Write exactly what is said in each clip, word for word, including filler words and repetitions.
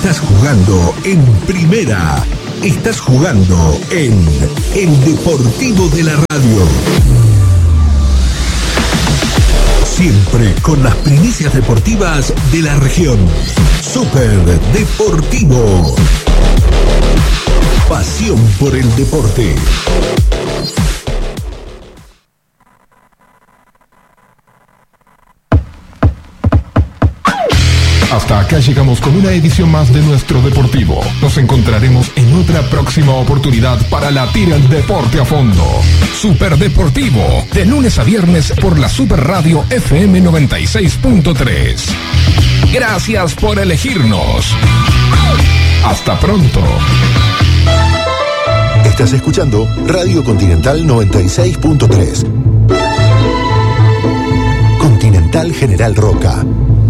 Estás jugando en Primera. Estás jugando en El Deportivo de la Radio. Siempre con las primicias deportivas de la región. Super Deportivo. Pasión por el deporte. Hasta acá llegamos con una edición más de nuestro Deportivo. Nos encontraremos en otra próxima oportunidad para latir el deporte a fondo. Super Deportivo, de lunes a viernes por la Super Radio F M noventa y seis punto tres. Gracias por elegirnos. Hasta pronto. Estás escuchando Radio Continental noventa y seis punto tres. Continental General Roca.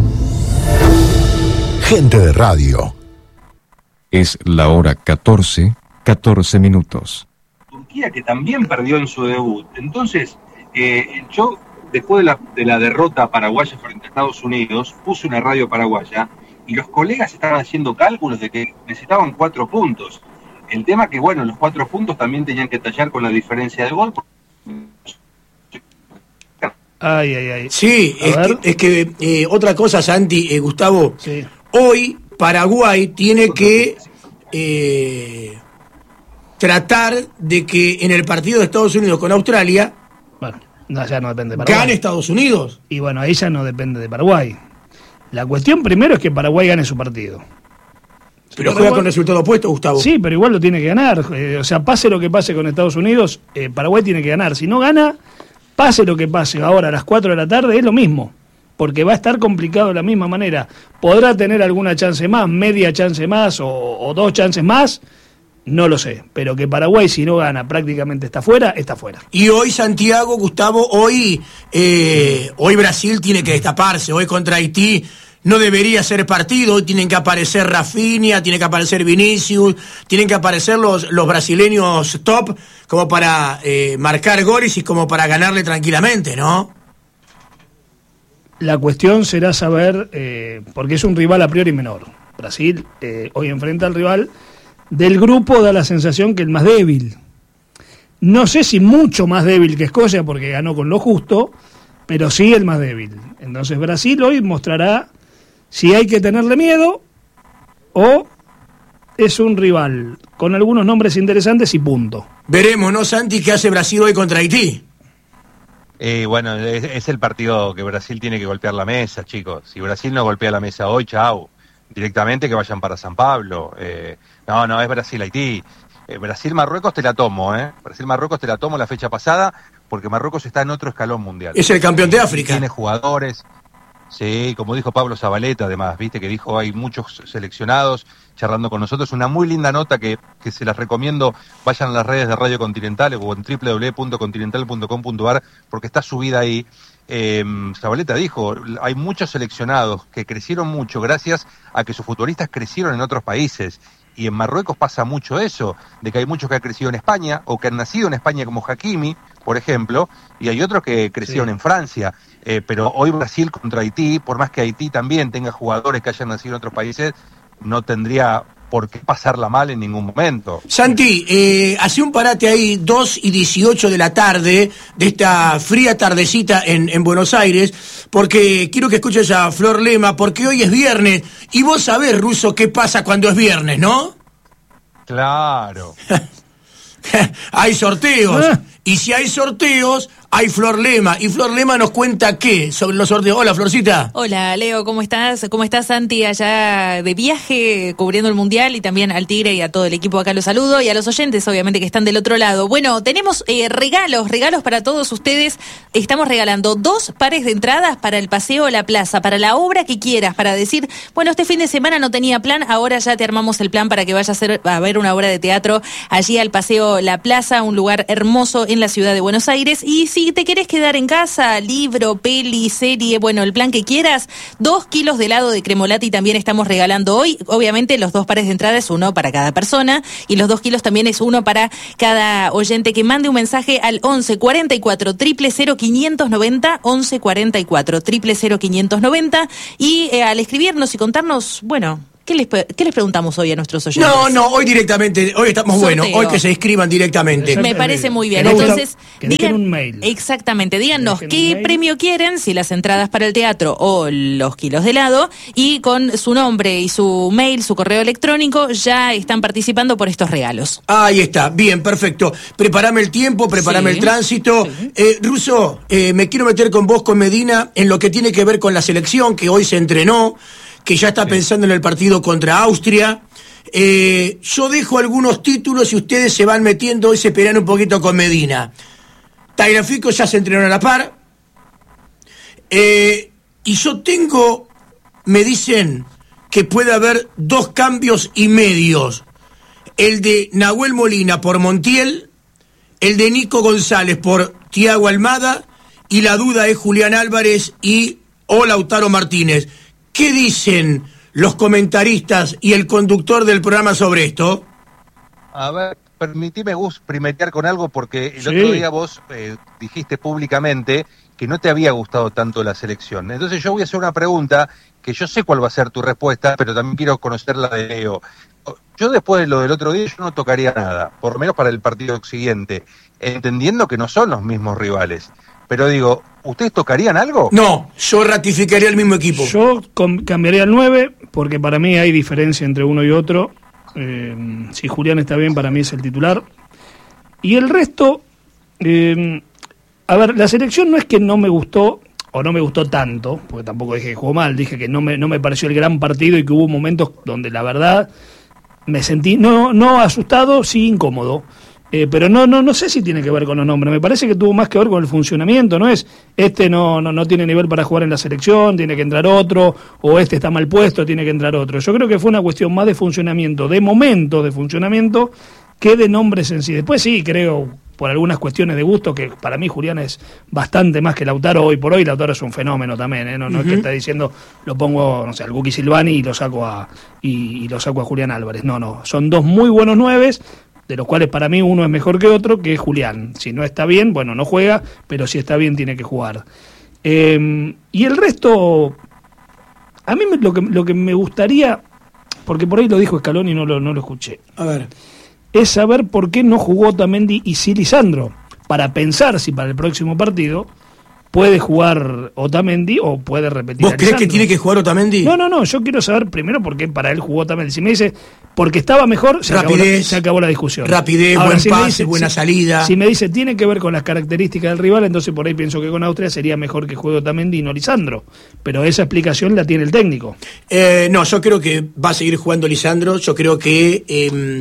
Gente de radio. Es la hora catorce, catorce minutos. Turquía, que también perdió en su debut. Entonces, eh, yo, después de la, de la derrota paraguaya frente a Estados Unidos, puse una radio paraguaya y los colegas estaban haciendo cálculos de que necesitaban cuatro puntos. El tema que, bueno, los cuatro puntos también tenían que tallar con la diferencia de gol. Ay, ay, ay. Sí, es que, es que eh, otra cosa, Santi, eh, Gustavo, sí. Hoy Paraguay tiene que eh, tratar de que en el partido de Estados Unidos con Australia, bueno, no, ya no depende de Paraguay. Gane Estados Unidos. Y bueno, ahí ya no depende de Paraguay. La cuestión primero es que Paraguay gane su partido. Pero juega con resultado opuesto, Gustavo. Sí, pero igual lo tiene que ganar. Eh, o sea, pase lo que pase con Estados Unidos, eh, Paraguay tiene que ganar. Si no gana, pase lo que pase ahora a las cuatro de la tarde, es lo mismo. Porque va a estar complicado de la misma manera. Podrá tener alguna chance más, media chance más o, o dos chances más, no lo sé. Pero que Paraguay, si no gana, prácticamente está fuera, está fuera. Y hoy Santiago, Gustavo, hoy, eh, hoy Brasil tiene que destaparse. Hoy contra Haití no debería ser partido. Hoy tienen que aparecer Rafinha, tiene que aparecer Vinicius, tienen que aparecer los, los brasileños top como para eh, marcar goles y como para ganarle tranquilamente, ¿no? La cuestión será saber, eh, porque es un rival a priori menor. Brasil eh, hoy enfrenta al rival del grupo, da la sensación que el más débil. No sé si mucho más débil que Escocia, porque ganó con lo justo, pero sí el más débil. Entonces Brasil hoy mostrará si hay que tenerle miedo o es un rival con algunos nombres interesantes y punto. Veremos, ¿no, Santi, qué hace Brasil hoy contra Haití? Eh, bueno, es, es el partido que Brasil tiene que golpear la mesa, chicos. Si Brasil no golpea la mesa hoy, chau. Directamente que vayan para San Pablo. Eh, no, no, es Brasil-Haití. Eh, Brasil-Marruecos te la tomo, ¿eh? Brasil-Marruecos te la tomo la fecha pasada, porque Marruecos está en otro escalón mundial. Es el campeón de África. Tiene jugadores. Sí, como dijo Pablo Zabaleta, además, viste que dijo hay muchos seleccionados charlando con nosotros. Una muy linda nota que, que se las recomiendo. Vayan a las redes de Radio Continental o en doble u doble u doble u punto continental punto com punto a r porque está subida ahí. Eh, Zabaleta dijo, hay muchos seleccionados que crecieron mucho gracias a que sus futbolistas crecieron en otros países. Y en Marruecos pasa mucho eso, de que hay muchos que han crecido en España o que han nacido en España como Hakimi, por ejemplo, y hay otros que crecieron sí. en Francia. Eh, pero hoy Brasil contra Haití, por más que Haití también tenga jugadores que hayan nacido en otros países, no tendría por qué pasarla mal en ningún momento. Santi, eh, hace un parate ahí, dos y dieciocho de la tarde, de esta fría tardecita en, en Buenos Aires, porque quiero que escuches a Flor Lema, porque hoy es viernes, y vos sabés, Russo, qué pasa cuando es viernes, ¿no? Claro. Hay sorteos, ¿Eh? Y si hay sorteos, hay Flor Lema, y Flor Lema nos cuenta qué sobre los sorteos. Hola, Florcita. Hola, Leo, ¿cómo estás? ¿Cómo estás, Santi? Allá de viaje, cubriendo el Mundial, y también al Tigre y a todo el equipo acá los saludo, y a los oyentes, obviamente, que están del otro lado. Bueno, tenemos eh, regalos, regalos para todos ustedes. Estamos regalando dos pares de entradas para el Paseo a la Plaza, para la obra que quieras, para decir, bueno, este fin de semana no tenía plan, ahora ya te armamos el plan para que vayas a, hacer, a ver una obra de teatro allí al Paseo La Plaza, un lugar hermoso en la ciudad de Buenos Aires. Y si te querés quedar en casa, libro, peli, serie, bueno, el plan que quieras, dos kilos de helado de Cremolati también estamos regalando hoy. Obviamente los dos pares de entrada es uno para cada persona y los dos kilos también es uno para cada oyente que mande un mensaje al once cuarenta y cuatro, cero cero cero, quinientos noventa, once cuarenta y cuatro, cero cero cero, quinientos noventa, y eh, al escribirnos y contarnos, bueno, ¿Qué les, ¿Qué les preguntamos hoy a nuestros oyentes? No, no, hoy directamente, hoy estamos Sorteo. buenos, hoy que se inscriban directamente. Me parece muy bien. Que nos Entonces, gusta- que dejen un mail. Exactamente, díganos Dejen qué un mail. premio quieren, si las entradas para el teatro o los kilos de helado, y con su nombre y su mail, su correo electrónico, ya están participando por estos regalos. Ahí está, bien, perfecto. Prepárame el tiempo, prepárame Sí. el tránsito. Sí. Eh, Russo, eh, me quiero meter con vos, con Medina, en lo que tiene que ver con la selección, que hoy se entrenó, que ya está pensando en el partido contra Austria. Eh, yo dejo algunos títulos y ustedes se van metiendo y se pelean un poquito con Medina. Tagliafico ya se entrenó a la par. Eh, y yo tengo, me dicen que puede haber dos cambios y medios. El de Nahuel Molina por Montiel, el de Nico González por Thiago Almada, y la duda es Julián Álvarez y o Lautaro Martínez. ¿Qué dicen los comentaristas y el conductor del programa sobre esto? A ver, permitime, Gus, primetear con algo, porque el Sí. otro día vos eh, dijiste públicamente que no te había gustado tanto la selección. Entonces yo voy a hacer una pregunta que yo sé cuál va a ser tu respuesta, pero también quiero conocer la de Leo. Yo después de lo del otro día, yo no tocaría nada, por lo menos para el partido siguiente, entendiendo que no son los mismos rivales. Pero digo, ¿ustedes tocarían algo? No, yo ratificaría el mismo equipo. Yo com- cambiaría el nueve, porque para mí hay diferencia entre uno y otro. Eh, si Julián está bien, para mí es el titular. Y el resto, eh, a ver, la selección no es que no me gustó, o no me gustó tanto, porque tampoco dije que jugó mal, dije que no me, no me pareció el gran partido y que hubo momentos donde la verdad me sentí, no, no asustado, sí incómodo. Eh, pero no, no, no sé si tiene que ver con los nombres. Me parece que tuvo más que ver con el funcionamiento. No es este no, no, no tiene nivel para jugar en la selección, tiene que entrar otro, o este está mal puesto, tiene que entrar otro. Yo creo que fue una cuestión más de funcionamiento, de momento de funcionamiento, que de nombres en sí. Después sí, creo, por algunas cuestiones de gusto, que para mí Julián es bastante más que Lautaro hoy por hoy. Lautaro es un fenómeno también, ¿eh? No, no Uh-huh. es que está diciendo, lo pongo, no sé, al Guki Silvani y lo saco a y, y lo saco a Julián Álvarez. No, no, son dos muy buenos nueves, de los cuales para mí uno es mejor que otro, que es Julián. Si no está bien, bueno, no juega, pero si está bien tiene que jugar. Eh, y el resto, a mí me- lo que, lo que me gustaría, porque por ahí lo dijo Scaloni y no lo, no lo escuché, A ver. es saber por qué no jugó Otamendi y sí Lisandro, para pensar si para el próximo partido puede jugar Otamendi o puede repetir ¿Vos a crees que Lisandro. tiene que jugar Otamendi? No, no, no, yo quiero saber primero por qué para él jugó Otamendi. Si me dice porque estaba mejor, se, acabó la, Rapidez, se acabó la discusión. rapidez, Ahora, buen si me pase, dice- buena si- salida. Si me dice tiene que ver con las características del rival, entonces por ahí pienso que con Austria sería mejor que juegue Otamendi y no Lisandro. Pero esa explicación la tiene el técnico. Eh, no, yo creo que va a seguir jugando Lisandro. Yo creo que eh,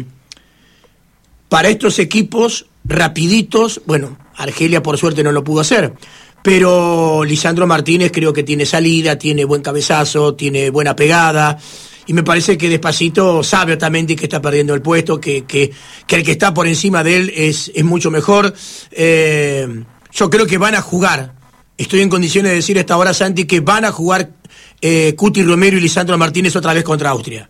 para estos equipos rapiditos, bueno, Argelia por suerte no lo pudo hacer, pero Lisandro Martínez creo que tiene salida, tiene buen cabezazo, tiene buena pegada, y me parece que despacito sabe Otamendi que está perdiendo el puesto, que, que, que el que está por encima de él es, es mucho mejor. Eh, yo creo que van a jugar. Estoy en condiciones de decir a esta hora, Santi, que van a jugar eh, Cuti Romero y Lisandro Martínez otra vez contra Austria.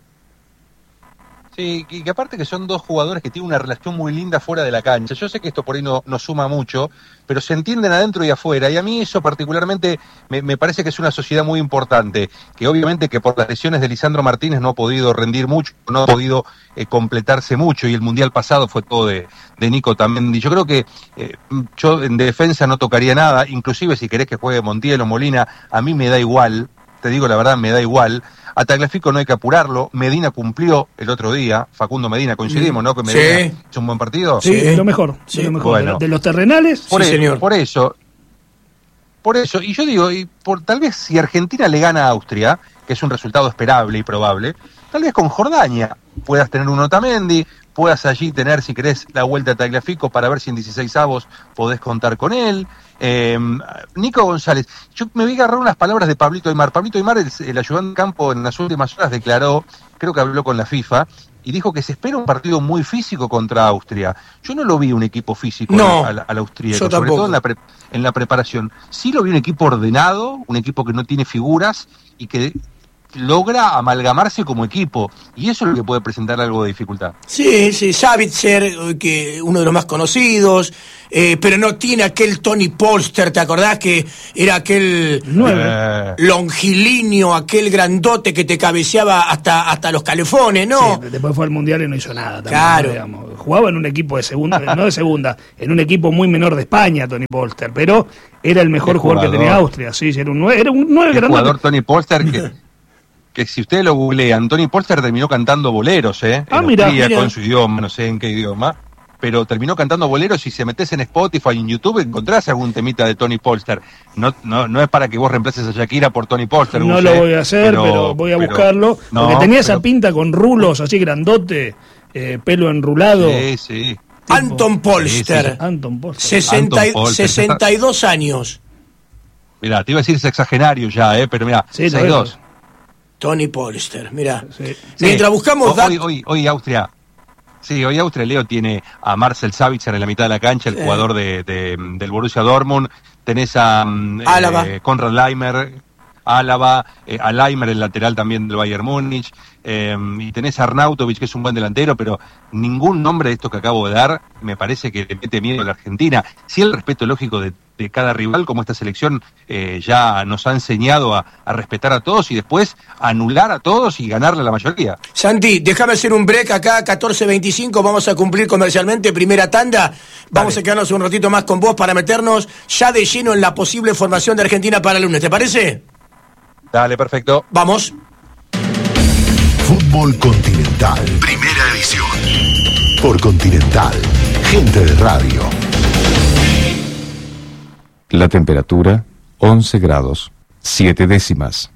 Sí, y que aparte que son dos jugadores que tienen una relación muy linda fuera de la cancha. Yo sé que esto por ahí no, no suma mucho, pero se entienden adentro y afuera. Y a mí eso particularmente me, me parece que es una sociedad muy importante, que obviamente que por las lesiones de Lisandro Martínez no ha podido rendir mucho, no ha podido eh, completarse mucho, y el Mundial pasado fue todo de, de Nico también. Y yo creo que eh, yo en defensa no tocaría nada, inclusive si querés que juegue Montiel o Molina, a mí me da igual, te digo la verdad, me da igual. A Tagliafico no hay que apurarlo. Medina cumplió el otro día. Facundo Medina, coincidimos, ¿no? Que Medina Sí. hizo un buen partido. Sí. De lo mejor, Sí. de lo mejor. Bueno. De, de los terrenales, Por, Sí, e- señor. por eso, por eso, y yo digo, y por tal vez si Argentina le gana a Austria, que es un resultado esperable y probable, tal vez con Jordania puedas tener un Otamendi, puedas allí tener, si querés, la vuelta a Tagliafico para ver si en dieciséis avos podés contar con él. Eh, Nico González, yo me voy a agarrar unas palabras de Pablito Aymar. Pablito Aymar, el, el ayudante de campo, en las últimas horas declaró, creo que habló con la FIFA, y dijo que se espera un partido muy físico contra Austria. Yo no lo vi un equipo físico No, al, al austríaco, yo sobre tampoco. todo en la, pre- en la preparación. Sí lo vi un equipo ordenado, un equipo que no tiene figuras y que logra amalgamarse como equipo, y eso es lo que puede presentar algo de dificultad. Sí, sí, Savitzer, que uno de los más conocidos, eh, pero no tiene aquel Tony Polster, ¿te acordás que era aquel Nueve. longilíneo, aquel grandote que te cabeceaba hasta, hasta los calefones, ¿no? Sí, después fue al Mundial y no hizo nada también, Claro. digamos. Jugaba en un equipo de segunda, no de segunda, en un equipo muy menor de España, Tony Polster, pero era el mejor Qué jugador, jugador. que tenía Austria, sí, era un nueve, era un nueve El grandote. jugador Tony Polster que, que si ustedes lo googlean, Tony Polster terminó cantando boleros, ¿eh? Ah, en mira, Hungría, mira. con su idioma, no sé en qué idioma, pero terminó cantando boleros. Y si metés en Spotify y en YouTube encontrás algún temita de Tony Polster. No, no, no es para que vos reemplaces a Shakira por Tony Polster. No Gus, lo ¿eh? voy a hacer, pero, voy a pero- buscarlo, no, porque tenía esa pero- pinta con rulos así grandote, eh, pelo enrulado. Sí, sí. Anton Polster, Sí, sí. Anton Polster. sesenta y- Anton Polster. sesenta y dos años. Mirá, te iba a decir sexagenario ya, ¿eh? Pero mirá, Sí, seis dos. no, Tony Polster, mira. Sí. Mientras buscamos Hoy, datos. hoy, hoy Austria. Sí, hoy Austria, Leo, tiene a Marcel Savitzer en la mitad de la cancha, el Sí. jugador de, de- del Borussia Dortmund. Tenés a mm, Álava. eh, Konrad Laimer, Álava, eh, a Laimer, el lateral también del Bayern Múnich. Eh, y tenés a Arnautovic, que es un buen delantero, pero ningún nombre de estos que acabo de dar me parece que le mete miedo a la Argentina. Sí, el respeto lógico de, de cada rival, como esta selección eh, ya nos ha enseñado a, a respetar a todos y después anular a todos y ganarle a la mayoría. Santi, déjame hacer un break acá, catorce veinticinco, vamos a cumplir comercialmente, primera tanda. Vamos Dale. a quedarnos un ratito más con vos para meternos ya de lleno en la posible formación de Argentina para el lunes, ¿te parece? Dale, perfecto. Vamos. Fútbol Continental. Primera edición. Por Continental. Gente de radio. La temperatura, once grados, siete décimas.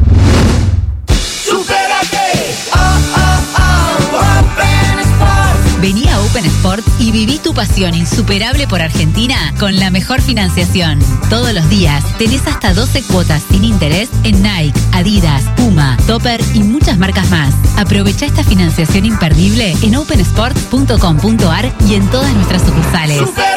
Vení a Open Sport y viví tu pasión insuperable por Argentina con la mejor financiación. Todos los días tenés hasta doce cuotas sin interés en Nike, Adidas, Puma, Topper y muchas marcas más. Aprovecha esta financiación imperdible en open sport punto com punto a r y en todas nuestras sucursales.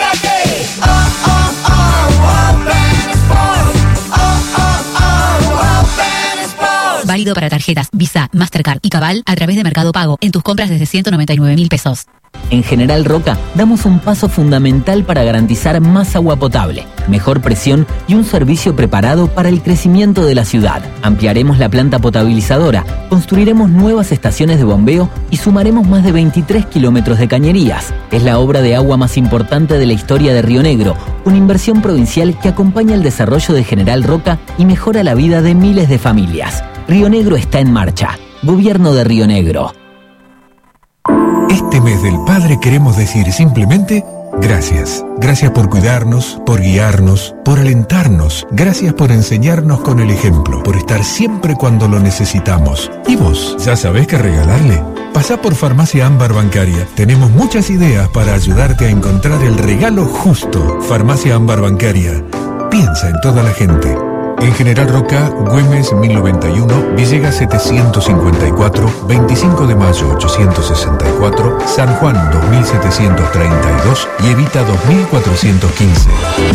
Válido para tarjetas Visa, Mastercard y Cabal a través de Mercado Pago en tus compras desde ciento noventa y nueve mil pesos. En General Roca damos un paso fundamental para garantizar más agua potable, mejor presión y un servicio preparado para el crecimiento de la ciudad. Ampliaremos la planta potabilizadora, construiremos nuevas estaciones de bombeo y sumaremos más de veintitrés kilómetros de cañerías. Es la obra de agua más importante de la historia de Río Negro, una inversión provincial que acompaña el desarrollo de General Roca y mejora la vida de miles de familias. Río Negro está en marcha. Gobierno de Río Negro. Este mes del Padre queremos decir simplemente gracias. Gracias por cuidarnos, por guiarnos, por alentarnos. Gracias por enseñarnos con el ejemplo, por estar siempre cuando lo necesitamos. ¿Y vos? ¿Ya sabés qué regalarle? Pasá por Farmacia Ámbar Bancaria. Tenemos muchas ideas para ayudarte a encontrar el regalo justo. Farmacia Ámbar Bancaria. Piensa en toda la gente. En General Roca, Güemes mil noventa y uno, Villegas setecientos cincuenta y cuatro, veinticinco de mayo ochocientos sesenta y cuatro, San Juan dos mil setecientos treinta y dos y Evita dos mil cuatrocientos quince.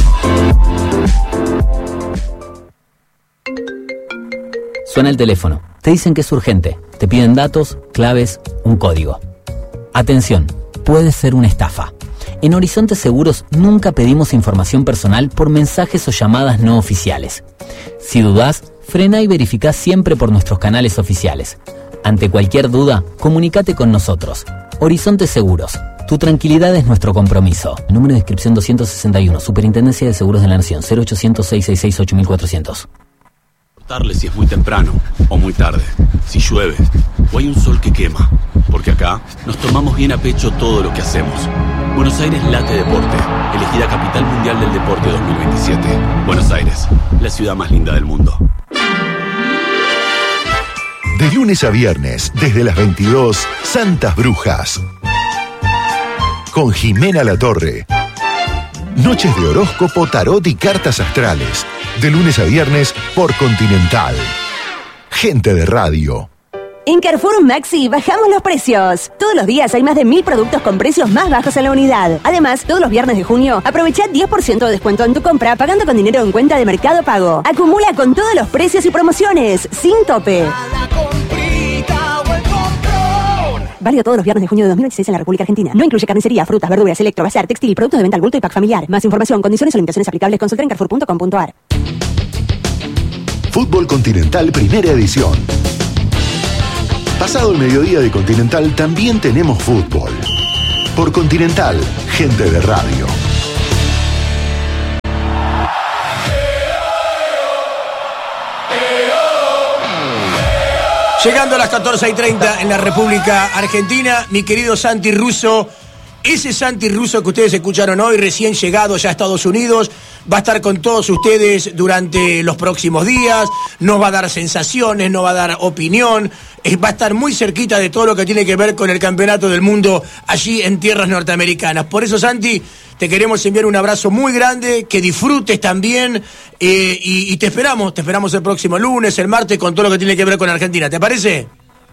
Suena el teléfono. Te dicen que es urgente. Te piden datos, claves, un código. Atención, puede ser una estafa. En Horizonte Seguros nunca pedimos información personal por mensajes o llamadas no oficiales. Si dudás, frena y verificá siempre por nuestros canales oficiales. Ante cualquier duda, comunícate con nosotros. Horizonte Seguros. Tu tranquilidad es nuestro compromiso. Número de inscripción doscientos sesenta y uno. Superintendencia de Seguros de la Nación. cero ochocientos, seiscientos sesenta y seis, ocho mil cuatrocientos. Si es muy temprano o muy tarde, si llueve o hay un sol que quema, porque acá nos tomamos bien a pecho todo lo que hacemos. Buenos Aires late deporte, elegida Capital Mundial del Deporte dos mil veintisiete. Buenos Aires, la ciudad más linda del mundo. De lunes a viernes, desde las veintidós, Santas Brujas. Con Jimena Latorre. Noches de horóscopo, tarot y cartas astrales. De lunes a viernes por Continental. Gente de radio. En Carrefour Maxi bajamos los precios. Todos los días hay más de mil productos con precios más bajos en la unidad. Además, todos los viernes de junio, aprovecha diez por ciento de descuento en tu compra pagando con dinero en cuenta de Mercado Pago. Acumula con todos los precios y promociones, sin tope. Válido todos los viernes de junio de dos mil veintiséis en la República Argentina. No incluye carnicería, frutas, verduras, electro, bazar, textil, productos de venta al bulto y pack familiar. Más información, condiciones o limitaciones aplicables, consulta en carrefour punto com punto a r. Fútbol Continental Primera Edición. Pasado el mediodía de Continental también tenemos fútbol. Por Continental, gente de radio. Llegando a las catorce y treinta en la República Argentina, mi querido Santi Russo, ese Santi Russo que ustedes escucharon hoy, recién llegado ya a Estados Unidos, va a estar con todos ustedes durante los próximos días, nos va a dar sensaciones, nos va a dar opinión, eh, va a estar muy cerquita de todo lo que tiene que ver con el Campeonato del Mundo allí en tierras norteamericanas. Por eso, Santi, te queremos enviar un abrazo muy grande, que disfrutes también eh, y, y te esperamos, te esperamos el próximo lunes, el martes, con todo lo que tiene que ver con Argentina. ¿Te parece?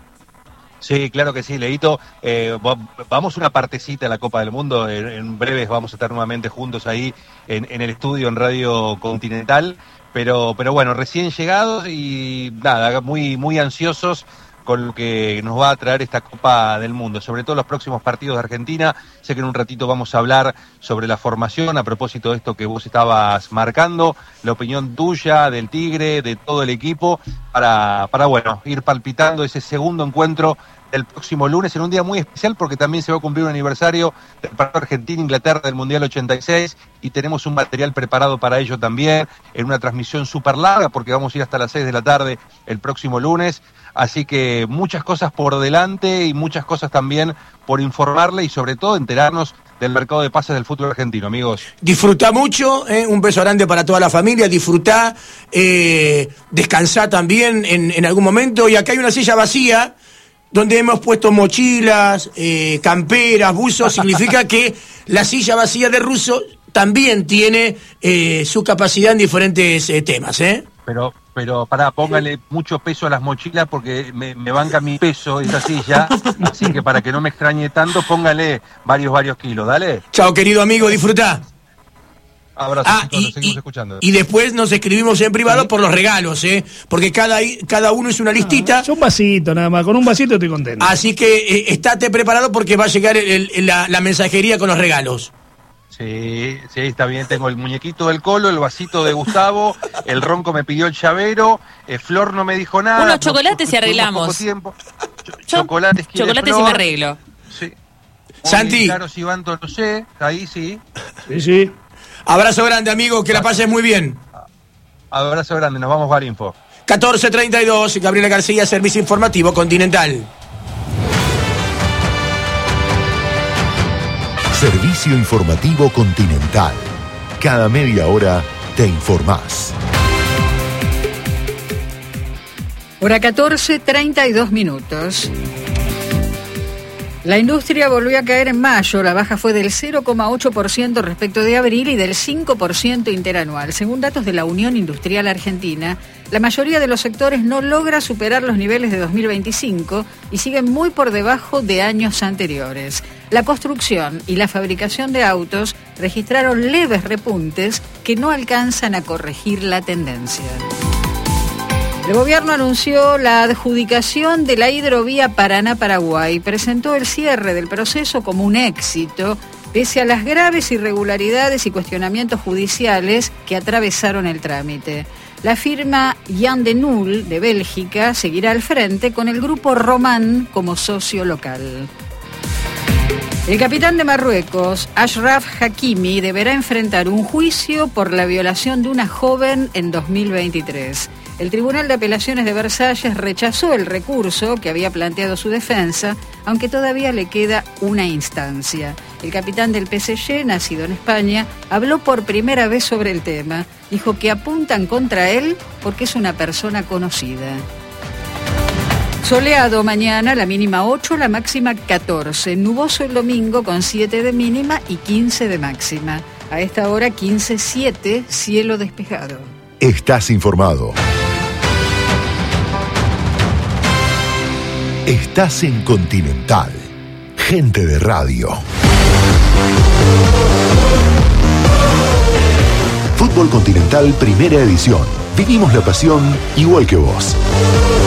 Sí, claro que sí, Leito. Eh, vamos una partecita de la Copa del Mundo. En, en breves vamos a estar nuevamente juntos ahí en, en el estudio en Radio Continental. Pero, pero bueno, recién llegados y nada, muy, muy ansiosos con lo que nos va a traer esta Copa del Mundo, sobre todo los próximos partidos de Argentina. Sé que en un ratito vamos a hablar sobre la formación, a propósito de esto que vos estabas marcando, la opinión tuya, del Tigre, de todo el equipo, para, para bueno, ir palpitando ese segundo encuentro del próximo lunes, en un día muy especial porque también se va a cumplir un aniversario del partido Argentina-Inglaterra del Mundial ochenta y seis y tenemos un material preparado para ello también, en una transmisión súper larga porque vamos a ir hasta las seis de la tarde el próximo lunes. Así que muchas cosas por delante y muchas cosas también por informarle y sobre todo enterarnos del mercado de pases del fútbol argentino, amigos. Disfruta mucho, eh, un beso grande para toda la familia, disfrutá, eh, descansá también en, en algún momento. Y acá hay una silla vacía donde hemos puesto mochilas, eh, camperas, buzos. Significa que la silla vacía de Russo también tiene eh, su capacidad en diferentes eh, temas, ¿eh? Pero, pero pará, póngale mucho peso a las mochilas porque me, me banca mi peso esa silla, así que para que no me extrañe tanto, póngale varios, varios kilos, dale. Chao, querido amigo, disfrutá. Abrazo, ah, chicos, y, nos seguimos y, escuchando. Y después nos escribimos en privado ¿Sí? por los regalos, ¿eh? Porque cada, cada uno es una listita. Ah, un vasito nada más, con un vasito estoy contento. Así que eh, estate preparado porque va a llegar el, el, la, la mensajería con los regalos. Sí, sí, está bien, tengo el muñequito del Colo, el vasito de Gustavo, el Ronco me pidió el llavero, eh, Flor no me dijo nada. Unos chocolates y arreglamos. Poco tiempo. Ch- chocolates Chocolates Flor. y me arreglo. Sí. Santi. Claro, si Banto, no sé, ahí sí. Sí, sí. Abrazo grande, amigo, que la pases muy bien. Abrazo grande, nos vamos a Info. catorce treinta y dos, Gabriela García, Servicio Informativo Continental. Servicio Informativo Continental. Cada media hora te informás. Hora catorce, treinta y dos minutos. La industria volvió a caer en mayo. La baja fue del cero coma ocho por ciento respecto de abril y del cinco por ciento interanual. Según datos de la Unión Industrial Argentina, la mayoría de los sectores no logra superar los niveles de dos mil veinticinco y siguen muy por debajo de años anteriores. La construcción y la fabricación de autos registraron leves repuntes que no alcanzan a corregir la tendencia. El gobierno anunció la adjudicación de la hidrovía Paraná-Paraguay. Presentó el cierre del proceso como un éxito, pese a las graves irregularidades y cuestionamientos judiciales que atravesaron el trámite. La firma Jan de Null, de Bélgica, seguirá al frente con el grupo Román como socio local. El capitán de Marruecos, Ashraf Hakimi, deberá enfrentar un juicio por la violación de una joven en dos mil veintitrés. El Tribunal de Apelaciones de Versalles rechazó el recurso que había planteado su defensa, aunque todavía le queda una instancia. El capitán del P S G, nacido en España, habló por primera vez sobre el tema. Dijo que apuntan contra él porque es una persona conocida. Soleado mañana, la mínima ocho, la máxima catorce. Nuboso el domingo con siete de mínima y quince de máxima. A esta hora quince siete, cielo despejado. Estás informado. Estás en Continental. Gente de radio. Fútbol Continental, primera edición. Vivimos la pasión igual que vos.